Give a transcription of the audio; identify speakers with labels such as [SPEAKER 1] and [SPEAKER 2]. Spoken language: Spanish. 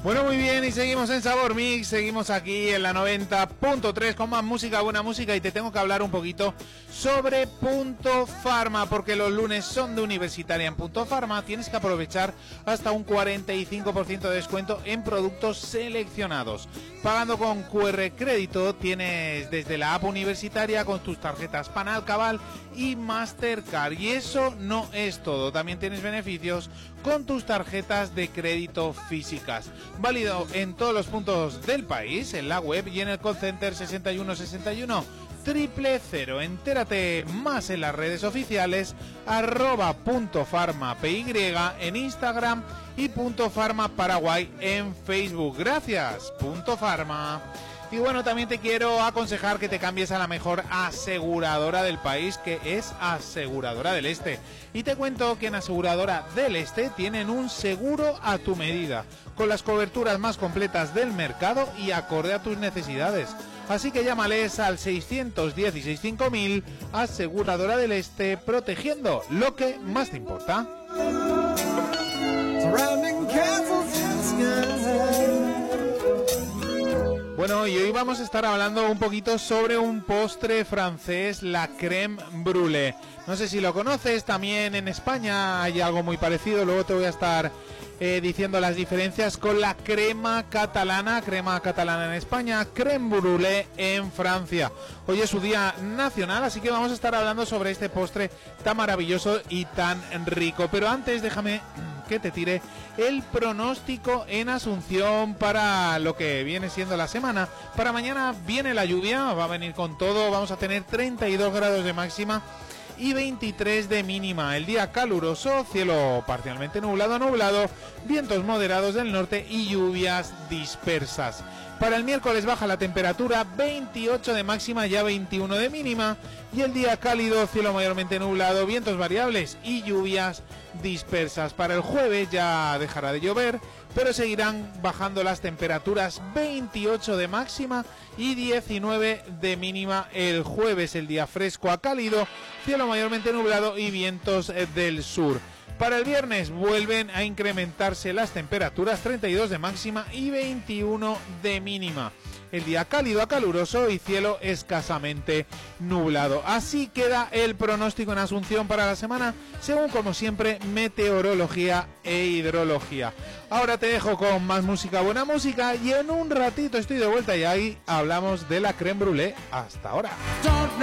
[SPEAKER 1] Bueno, muy bien, y seguimos en Sabor Mix, seguimos aquí en la 90.3 con más música, buena música, y te tengo que hablar un poquito sobre Punto Pharma, porque los lunes son de Universitaria en Punto Pharma. Tienes que aprovechar hasta un 45% de descuento en productos seleccionados. Pagando con QR Crédito tienes desde la app universitaria con tus tarjetas Panal, Cabal y Mastercard. Y eso no es todo, también tienes beneficios con tus tarjetas de crédito físicas. Válido en todos los puntos del país, en la web y en el call center 6161 000. Entérate más en las redes oficiales @.pharmapy en Instagram y .pharma Paraguay en Facebook. Gracias, Punto Pharma. Y bueno, también te quiero aconsejar que te cambies a la mejor aseguradora del país, que es Aseguradora del Este. Y te cuento que en Aseguradora del Este tienen un seguro a tu medida, con las coberturas más completas del mercado y acorde a tus necesidades. Así que llámales al 616 5000, Aseguradora del Este, protegiendo lo que más te importa. Bueno, y hoy vamos a estar hablando un poquito sobre un postre francés, la crème brûlée. No sé si lo conoces, también en España hay algo muy parecido, luego te voy a estar diciendo las diferencias con la crema catalana en España, crème brûlée en Francia. Hoy es su día nacional, así que vamos a estar hablando sobre este postre tan maravilloso y tan rico. Pero antes déjame que te tire el pronóstico en Asunción para lo que viene siendo la semana. Para mañana viene la lluvia, va a venir con todo, vamos a tener 32 grados de máxima y 23 de mínima. El día caluroso, cielo parcialmente nublado, vientos moderados del norte y lluvias dispersas. Para el miércoles baja la temperatura, 28 de máxima, ya 21 de mínima, y el día cálido, cielo mayormente nublado, vientos variables y lluvias dispersas. Para el jueves ya dejará de llover, pero seguirán bajando las temperaturas, 28 de máxima y 19 de mínima el jueves. El día fresco a cálido, cielo mayormente nublado y vientos del sur. Para el viernes vuelven a incrementarse las temperaturas, 32 de máxima y 21 de mínima. El día cálido a caluroso y cielo escasamente nublado. Así queda el pronóstico en Asunción para la semana, según como siempre meteorología e hidrología. Ahora te dejo con más música, buena música, y en un ratito estoy de vuelta y ahí hablamos de la crème brûlée. Hasta ahora.